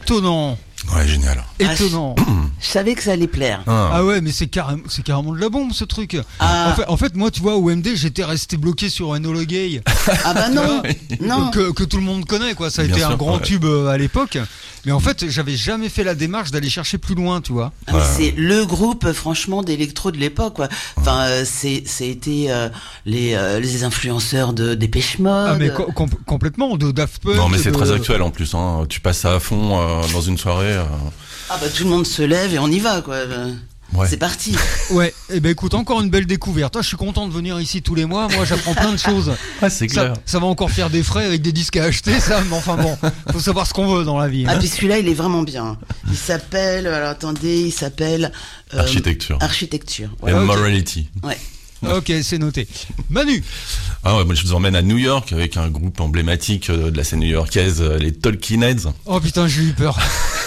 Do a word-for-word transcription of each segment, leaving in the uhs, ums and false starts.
Étonnant. Ouais, génial. Étonnant. Ah, je... je savais que ça allait plaire. Ah, Ah ouais, mais c'est carrément, c'est carrément de la bombe ce truc. Ah. En, fait, en fait, moi, tu vois, au M D, j'étais resté bloqué sur Enola Gay. Ah bah non, non. Que, que tout le monde connaît, quoi. Ça a Bien été sûr, un grand ouais. tube euh, à l'époque. Mais en fait, j'avais jamais fait la démarche d'aller chercher plus loin, tu vois. Ah, mais Ouais. c'est le groupe, franchement, d'électro de l'époque, quoi. Enfin, euh, c'est, c'était euh, les, euh, les influenceurs de Dépêche Mode. Ah, mais co- com- complètement, de Daft Punk. non, mais c'est de- très actuel en plus. Hein. Tu passes ça à fond euh, dans une soirée. Euh... Ah bah tout le monde se lève et on y va, quoi. Euh, Ouais. C'est parti. Ouais, et ben écoute, encore une belle découverte. Ah, je suis content de venir ici tous les mois. Moi, j'apprends plein de choses. Ah, c'est Ça, clair. ça va encore faire des frais avec des disques à acheter, ça. Mais enfin bon, faut savoir ce qu'on veut dans la vie. Ah hein. puis celui-là, il est vraiment bien. Il s'appelle, alors attendez, il s'appelle... euh, Architecture. Architecture. Et Voilà. ok. Morality. Ouais. Ok, c'est noté. Manu. Ah ouais, moi je vous emmène à New York avec un groupe emblématique euh, de la scène new-yorkaise, euh, les Talking Heads. Oh putain, j'ai eu peur.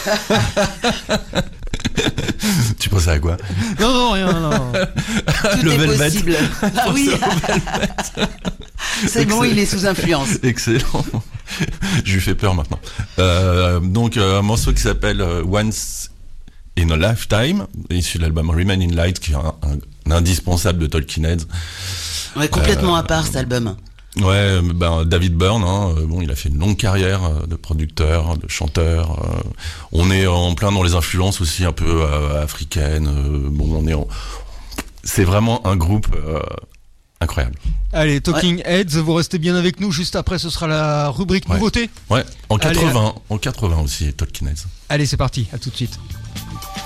Tu pensais à quoi? Non, non, rien, non. Tout Le est Velvet. possible. Ah oui. C'est bon, il est sous influence. Excellent. Je lui fais peur maintenant. Euh, donc euh, un morceau qui s'appelle euh, Once in a Lifetime, issu de l'album Remain in Light, qui est un, un, un indispensable de Talking Heads. Ouais, complètement Euh, à part cet album. Ouais, ben David Byrne, hein, euh, bon, il a fait une longue carrière euh, de producteur, de chanteur. euh, on est en plein dans les influences aussi un peu euh, africaines. euh, bon, on est, en... c'est vraiment un groupe euh, incroyable. Allez, Talking Heads, vous restez bien avec nous. Juste après, ce sera la rubrique Ouais. nouveauté. Ouais, en Allez, quatre-vingts, en quatre-vingts aussi, Talking Heads. Allez, c'est parti. À tout de suite.